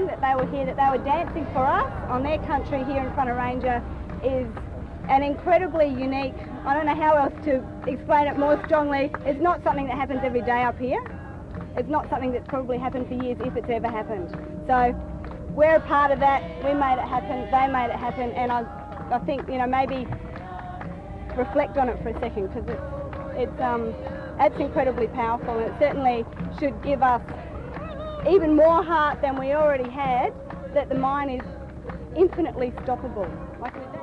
that they were here, that they were dancing for us on their country here in front of Ranger is an incredibly unique, I don't know how else to explain it more strongly. It's not something that happens every day up here. It's not something that's probably happened for years, if it's ever happened. So we're a part of that. We made it happen, they made it happen, and I think, you know, maybe reflect on it for a second, because it's incredibly powerful, and it certainly should give us even more heart than we already had, that the mine is infinitely stoppable. Like